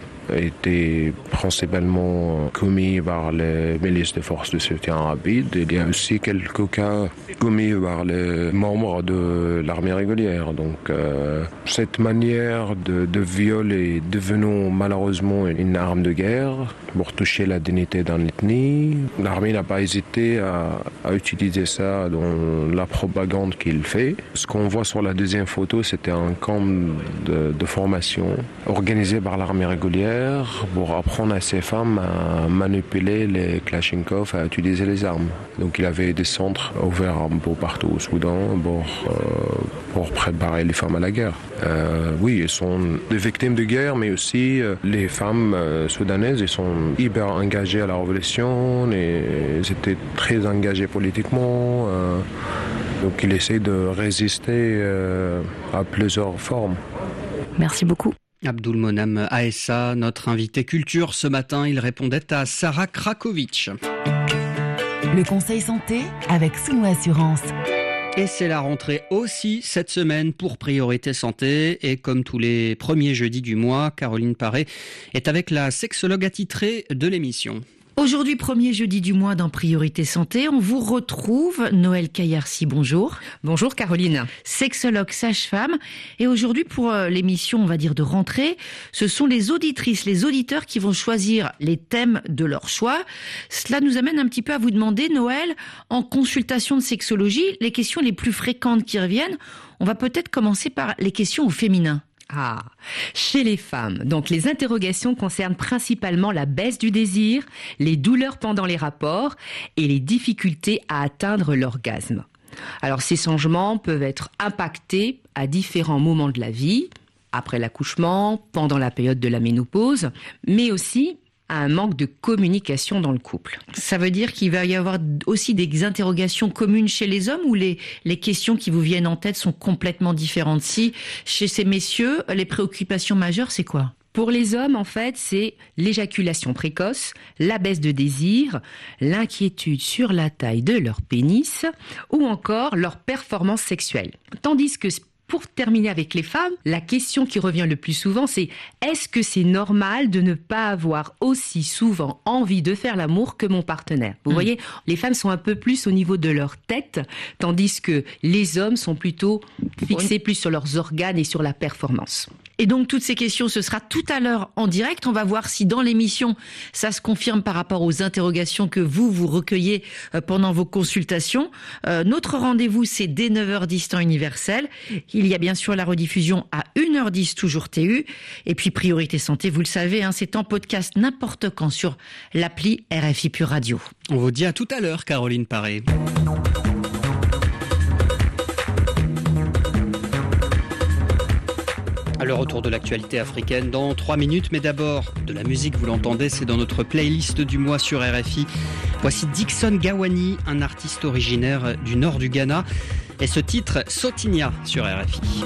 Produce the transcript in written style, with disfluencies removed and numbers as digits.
étaient principalement commis par les milices des forces de soutien rapide. Il y a aussi quelques cas commis par les membres de l'armée régulière. Donc cette manière de viol est devenue malheureusement une arme de guerre pour toucher la dignité d'une ethnie. L'armée n'a pas hésité à utiliser ça dans la propagande qu'il fait. Ce qu'on voit sur la deuxième photo, c'était un camp de formation organisé par l'armée régulière pour apprendre à ces femmes à manipuler les Kalachnikov, à utiliser les armes. Donc il y avait des centres ouverts un peu partout au Soudan pour préparer les femmes à la guerre. Oui, elles sont des victimes de guerre, mais aussi les femmes soudanaises, elles sont hyper engagées à la révolution, et elles étaient très engagées politiquement. Donc il essaie de résister à plusieurs formes. Merci beaucoup. Abdulmonam Aessa, notre invité culture ce matin, il répondait à Sarah Krakovic. Le conseil santé avec Souno Assurance. Et c'est la rentrée aussi cette semaine pour Priorité Santé. Et comme tous les premiers jeudis du mois, Caroline Paré est avec la sexologue attitrée de l'émission. Aujourd'hui, premier jeudi du mois dans Priorité Santé, on vous retrouve Noël Caillarcy, bonjour. Bonjour Caroline. Sexologue sage-femme. Et aujourd'hui, pour l'émission, on va dire de rentrée, ce sont les auditrices, les auditeurs qui vont choisir les thèmes de leur choix. Cela nous amène un petit peu à vous demander, Noël, en consultation de sexologie, les questions les plus fréquentes qui reviennent. On va peut-être commencer par les questions au féminin. Ah, chez les femmes, donc les interrogations concernent principalement la baisse du désir, les douleurs pendant les rapports et les difficultés à atteindre l'orgasme. Alors ces changements peuvent être impactés à différents moments de la vie, après l'accouchement, pendant la période de la ménopause, mais aussi à un manque de communication dans le couple. Ça veut dire qu'il va y avoir aussi des interrogations communes chez les hommes, ou les questions qui vous viennent en tête sont complètement différentes? Si chez ces messieurs, les préoccupations majeures, c'est quoi? Pour les hommes, en fait, c'est l'éjaculation précoce, la baisse de désir, l'inquiétude sur la taille de leur pénis ou encore leur performance sexuelle. Tandis que pour terminer avec les femmes, la question qui revient le plus souvent, c'est est-ce que c'est normal de ne pas avoir aussi souvent envie de faire l'amour que mon partenaire? Vous voyez, les femmes sont un peu plus au niveau de leur tête, tandis que les hommes sont plutôt fixés plus sur leurs organes et sur la performance. Et donc, toutes ces questions, ce sera tout à l'heure en direct. On va voir si dans l'émission, ça se confirme par rapport aux interrogations que vous recueillez pendant vos consultations. Notre rendez-vous, c'est dès 9h10 temps universel. Il y a bien sûr la rediffusion à 1h10, toujours TU. Et puis, Priorité Santé, vous le savez, c'est en podcast n'importe quand sur l'appli RFI Pure Radio. On vous dit à tout à l'heure, Caroline Paré. Le retour de l'actualité africaine dans 3 minutes, mais d'abord de la musique, vous l'entendez, c'est dans notre playlist du mois sur RFI. Voici Dixon Gawani, un artiste originaire du nord du Ghana, et ce titre Sotinia sur RFI.